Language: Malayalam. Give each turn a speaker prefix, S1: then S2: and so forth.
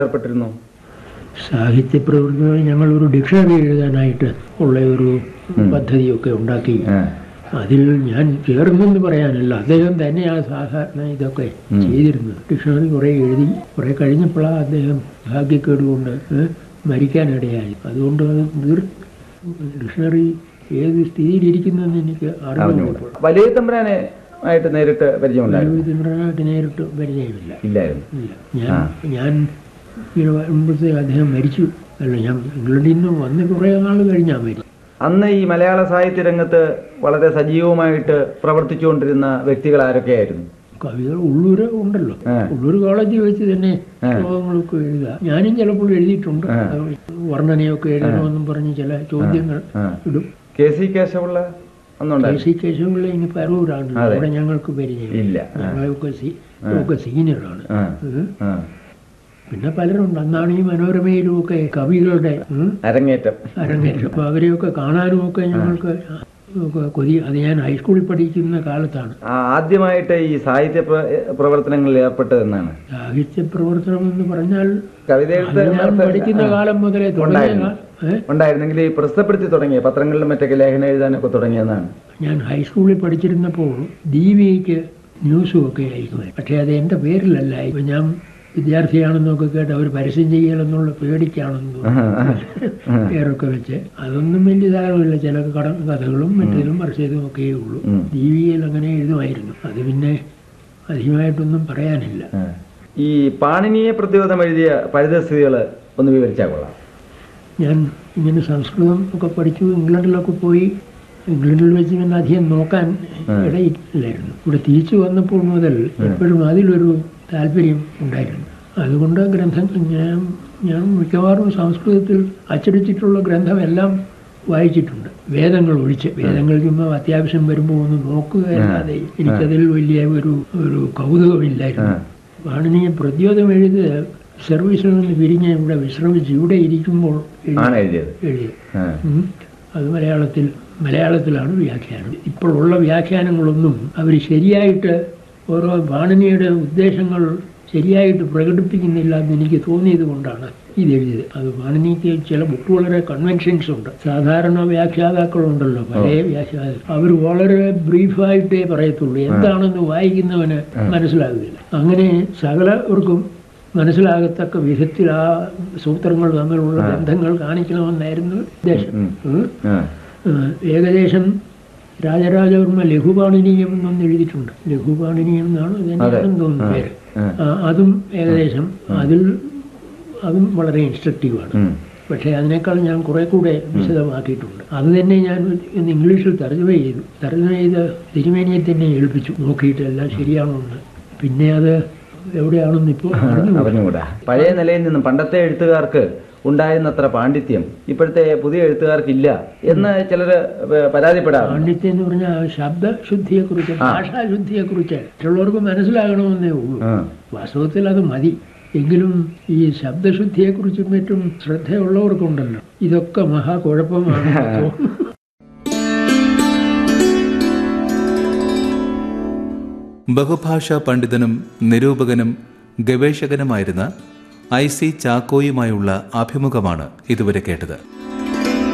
S1: ഏർപ്പെട്ടിരുന്നു?
S2: സാഹിത്യ പ്രവർത്തനം ഞങ്ങളൊരു ഡിക്ഷണറി എഴുതാനായിട്ട് ഉള്ള ഒരു പദ്ധതിയൊക്കെ ഉണ്ടാക്കി. അതിൽ ഞാൻ ചേർന്നെന്ന് പറയാനല്ല, അദ്ദേഹം തന്നെയാണ് സാധാരണ ഇതൊക്കെ ചെയ്തിരുന്നത്. ഡിക്ഷണറി കുറേ എഴുതി, കുറേ കഴിഞ്ഞപ്പോഴാണ് അദ്ദേഹം ഭാഗ്യക്കേട് കൊണ്ട് മരിക്കാനിടയായി. അതുകൊണ്ട് അത് ഡിക്ഷണറി ഏത് സ്ഥിതിയിലിരിക്കുന്നതെന്ന് എനിക്ക് അറിയില്ല.
S1: വലിയ തമ്പുരാനെ ആയിട്ട് നേരിട്ട്
S2: പരിചയമുണ്ടായിട്ട് നേരിട്ട് പരിചയമില്ല. ഞാൻ മുമ്പത്തെ അദ്ദേഹം മരിച്ചു അല്ല, ഞാൻ ഇംഗ്ലണ്ടിൽ നിന്ന് വന്ന് കുറേ നാൾ കഴിഞ്ഞാൽ മരിച്ചു.
S1: അന്ന് ഈ മലയാള സാഹിത്യ രംഗത്ത് വളരെ സജീവമായിട്ട് പ്രവർത്തിച്ചുകൊണ്ടിരുന്ന വ്യക്തികൾ ആരൊക്കെയായിരുന്നു?
S2: കവികൾ ഉള്ളൂര് ഉണ്ടല്ലോ, ഉള്ളൂർ കോളേജിൽ വെച്ച് തന്നെ ശ്ലോകങ്ങളൊക്കെ എഴുതുക. ഞാനും ചിലപ്പോൾ എഴുതിയിട്ടുണ്ട്. വർണ്ണനയൊക്കെ എഴുതണമെന്നും പറഞ്ഞ് ചില ചോദ്യങ്ങൾ ഇടും.
S1: കെ സി കേശവപിള്ള
S2: ഇനി പരൂരാണ്, അവിടെ ഞങ്ങൾക്ക് പരിചയമില്ല. ഞങ്ങളൊക്കെ സീനിയറാണ്. പിന്നെ പലരുണ്ട്. അന്നാണ് ഈ മനോരമയിലും ഒക്കെ കവികളുടെ
S1: അരങ്ങേറ്റം.
S2: അപ്പൊ അവരെയൊക്കെ കാണാനും ഒക്കെ ഞങ്ങൾക്ക് കൊതി. അത് ഞാൻ ഹൈസ്കൂളിൽ പഠിക്കുന്ന കാലത്താണ്
S1: ആദ്യമായിട്ട് ഈ സാഹിത്യ പ്രവർത്തനങ്ങളിൽ ഏർപ്പെട്ടതെന്നാണ്.
S2: സാഹിത്യ പ്രവർത്തനം എന്ന് പറഞ്ഞാൽ
S1: കവിത
S2: പഠിക്കുന്ന കാലം മുതലേ
S1: ഉണ്ടായിരുന്നെങ്കിൽ ഈ പ്രസിദ്ധപ്പെടുത്തി തുടങ്ങിയ പത്രങ്ങളിലും മറ്റൊക്കെ ലേഖനം എഴുതാനൊക്കെ തുടങ്ങിയതാണ്.
S2: ഞാൻ ഹൈസ്കൂളിൽ പഠിച്ചിരുന്നപ്പോൾ ദീപികയ്ക്ക് ന്യൂസും ഒക്കെ അയക്കുമായിരുന്നു. പക്ഷേ അത് എൻ്റെ പേരിലല്ല. ഇപ്പം ഞാൻ വിദ്യാർത്ഥിയാണെന്നൊക്കെ കേട്ട് അവർ പരസ്യം ചെയ്യലെന്നുള്ള പേടിക്കാണെന്ന് പേരൊക്കെ വെച്ച് അതൊന്നും വലിയ ധാരണമില്ല. ചില കഥകളും മറ്റേതും പരസ്യതും ഒക്കെയേ ഉള്ളൂ. ദീപികയിൽ അങ്ങനെ എഴുതുമായിരുന്നു. അത് പിന്നെ അധികമായിട്ടൊന്നും പറയാനില്ല.
S1: ഈ പാണിനിയെ പ്രതിരോധം എഴുതിയ പരിതസ്ഥിതികൾ ഒന്ന് വിവരിച്ചാൽ കൊള്ളാം.
S2: ഞാൻ ഇങ്ങനെ സംസ്കൃതം ഒക്കെ പഠിച്ചു ഇംഗ്ലണ്ടിലൊക്കെ പോയി. ഇംഗ്ലണ്ടിൽ വെച്ച് പിന്നെ അധികം നോക്കാൻ ഇടയില്ലായിരുന്നു. ഇവിടെ തിരിച്ചു വന്നപ്പോൾ മുതൽ എപ്പോഴും അതിലൊരു താല്പര്യം ഉണ്ടായിരുന്നു. അതുകൊണ്ട് ഞാൻ മിക്കവാറും സംസ്കൃതത്തിൽ അച്ചടിച്ചിട്ടുള്ള ഗ്രന്ഥമെല്ലാം വായിച്ചിട്ടുണ്ട്, വേദങ്ങൾ ഒഴിച്ച്. വേദങ്ങൾ ചുമ്മാ അത്യാവശ്യം വരുമ്പോൾ ഒന്ന് നോക്കുകയല്ലാതെ എനിക്കതിൽ വലിയ ഒരു കൗതുകമില്ലായിരുന്നു. പാണിനിയെ പ്രതിരോധം എഴുതി സർവീസിൽ നിന്ന് പിരിഞ്ഞ് ഇവിടെ വിശ്രമിച്ച് ഇവിടെ ഇരിക്കുമ്പോൾ എഴുതിയത്. അത് മലയാളത്തിലാണ് വ്യാഖ്യാനം. ഇപ്പോഴുള്ള വ്യാഖ്യാനങ്ങളൊന്നും അവർ ശരിയായിട്ട് ഓരോ പാണിനിയുടെ ഉദ്ദേശങ്ങൾ ശരിയായിട്ട് പ്രകടിപ്പിക്കുന്നില്ല എന്ന് എനിക്ക് തോന്നിയത് കൊണ്ടാണ് ഇതെഴുതിയത്. അത് പാണിനിക്ക് ചില വളരെ കൺവെൻഷൻസ് ഉണ്ട്. സാധാരണ വ്യാഖ്യാതാക്കളുണ്ടല്ലോ, പഴയ വ്യാഖ്യാതാക്കൾ, അവർ വളരെ ബ്രീഫായിട്ടേ പറയത്തുള്ളൂ. എന്താണെന്ന് വായിക്കുന്നവന് മനസ്സിലാകുന്നില്ല. അങ്ങനെ സകലവർക്കും മനസ്സിലാകത്തക്ക വിധത്തിൽ ആ സൂത്രങ്ങൾ തമ്മിലുള്ള ബന്ധങ്ങൾ കാണിക്കണമെന്നായിരുന്നു ഉദ്ദേശം. ഏകദേശം രാജരാജവർമ്മ ലഘുപാണിനീയം എന്നൊന്ന് എഴുതിയിട്ടുണ്ട്. ലഘുപാണിനീയം എന്നാണ് ഇതെന്നാണെന്ന് തോന്നുന്നു പേര്. അതും ഏകദേശം അതും വളരെ ഇൻസ്ട്രക്റ്റീവാണ്. പക്ഷേ അതിനേക്കാൾ ഞാൻ കുറെ കൂടെ വിശദമാക്കിയിട്ടുണ്ട്. അത് തന്നെ ഞാൻ ഇംഗ്ലീഷിൽ തർജ്ജമ ചെയ്ത് തിരുമേനിയെ തന്നെ ഏൽപ്പിച്ചു, നോക്കിയിട്ട് എല്ലാം ശരിയാണോ എന്ന്. പിന്നെ അത് എവിടെയാണെന്ന് ഇപ്പോൾ
S1: അറിഞ്ഞുകൂടാ. പഴയ നിലയിൽ നിന്നും പണ്ടത്തെ എഴുത്തുകാർക്ക് ഉണ്ടായിരുന്നത്ര പാണ്ഡിത്യം ഇപ്പോഴത്തെ പുതിയ എഴുത്തുകാർക്കില്ല എന്ന് ചിലർ പരാതിപ്പെടാം.
S2: പാണ്ഡിത്യം എന്ന് പറഞ്ഞാൽ ശബ്ദശുദ്ധിയെക്കുറിച്ച്, ഭാഷാശുദ്ധിയെക്കുറിച്ച് മറ്റുള്ളവർക്ക് മനസ്സിലാകണമെന്നേ ഉള്ളൂ. വാസ്തവത്തിൽ അത് മതി. എങ്കിലും ഈ ശബ്ദശുദ്ധിയെക്കുറിച്ചും മറ്റും ശ്രദ്ധയുള്ളവർക്കുണ്ടല്ലോ, ഇതൊക്കെ മഹാകുഴപ്പമാണ്.
S3: ബഹുഭാഷാ പണ്ഡിതനും നിരൂപകനും ഗവേഷകനുമായിരുന്ന IC ചാക്കോയുമായുള്ള അഭിമുഖമാണ് ഇതുവരെ കേട്ടത്.